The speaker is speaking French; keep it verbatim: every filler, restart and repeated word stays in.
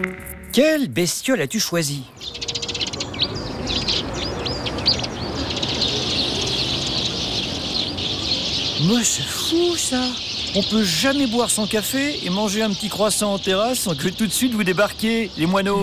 Quelle bestiole as-tu choisi? Mais c'est fou ça! On peut jamais boire son café et manger un petit croissant en terrasse sans que tout de suite vous débarquiez, les moineaux.